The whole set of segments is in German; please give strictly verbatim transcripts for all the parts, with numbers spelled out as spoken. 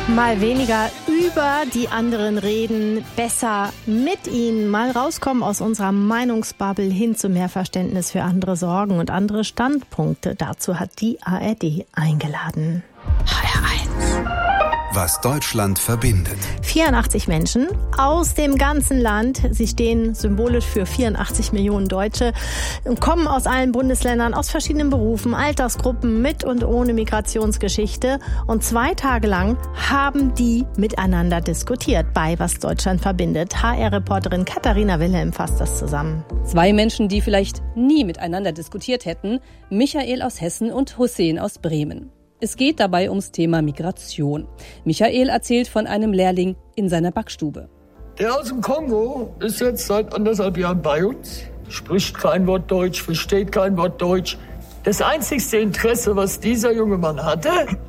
Mal weniger über die anderen reden, besser mit ihnen. Mal rauskommen aus unserer Meinungsbubble hin zu mehr Verständnis für andere Sorgen und andere Standpunkte. Dazu hat die A R D eingeladen. H R eins. Was Deutschland verbindet. vierundachtzig Menschen aus dem ganzen Land. Sie stehen symbolisch für vierundachtzig Millionen Deutsche und kommen aus allen Bundesländern, aus verschiedenen Berufen, Altersgruppen, mit und ohne Migrationsgeschichte. Und zwei Tage lang haben die miteinander diskutiert bei Was Deutschland verbindet. H R-Reporterin Katharina Wilhelm fasst das zusammen. Zwei Menschen, die vielleicht nie miteinander diskutiert hätten. Michael aus Hessen und Hussein aus Bremen. Es geht dabei ums Thema Migration. Michael erzählt von einem Lehrling in seiner Backstube. Der aus dem Kongo ist jetzt seit anderthalb Jahren bei uns, spricht kein Wort Deutsch, versteht kein Wort Deutsch. Das einzigste Interesse, was dieser junge Mann hatte,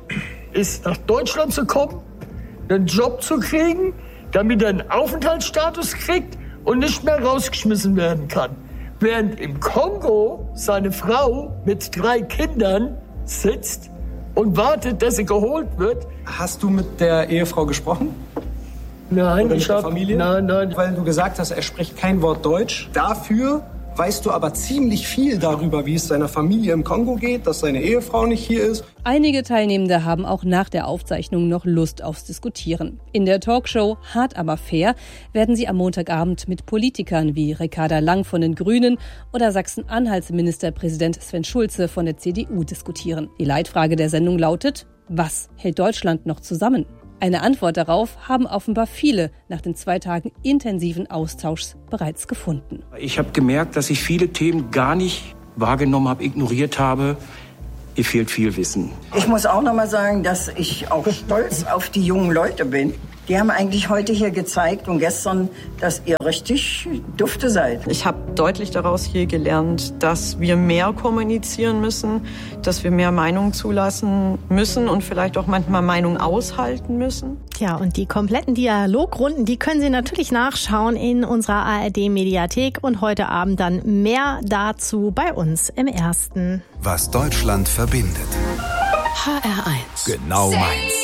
ist nach Deutschland zu kommen, einen Job zu kriegen, damit er einen Aufenthaltsstatus kriegt und nicht mehr rausgeschmissen werden kann. Während im Kongo seine Frau mit drei Kindern sitzt und wartet, dass sie geholt wird. Hast du mit der Ehefrau gesprochen? Nein, Oder ich mit der hab, Familie? Nein, nein. Weil du gesagt hast, er spricht kein Wort Deutsch. Dafür weißt du aber ziemlich viel darüber, wie es seiner Familie im Kongo geht, dass seine Ehefrau nicht hier ist. Einige Teilnehmende haben auch nach der Aufzeichnung noch Lust aufs Diskutieren. In der Talkshow Hart aber fair werden sie am Montagabend mit Politikern wie Ricarda Lang von den Grünen oder Sachsen-Anhalts Ministerpräsident Sven Schulze von der C D U diskutieren. Die Leitfrage der Sendung lautet: Was hält Deutschland noch zusammen? Eine Antwort darauf haben offenbar viele nach den zwei Tagen intensiven Austauschs bereits gefunden. Ich habe gemerkt, dass ich viele Themen gar nicht wahrgenommen habe, ignoriert habe. Ihr fehlt viel Wissen. Ich muss auch noch mal sagen, dass ich auch stolz auf die jungen Leute bin. Die haben eigentlich heute hier gezeigt und gestern, dass ihr richtig dufte seid. Ich habe deutlich daraus hier gelernt, dass wir mehr kommunizieren müssen, dass wir mehr Meinung zulassen müssen und vielleicht auch manchmal Meinung aushalten müssen. Ja, und die kompletten Dialogrunden, die können Sie natürlich nachschauen in unserer A R D-Mediathek und heute Abend dann mehr dazu bei uns im Ersten. Was Deutschland verbindet. H R eins. Genau meins.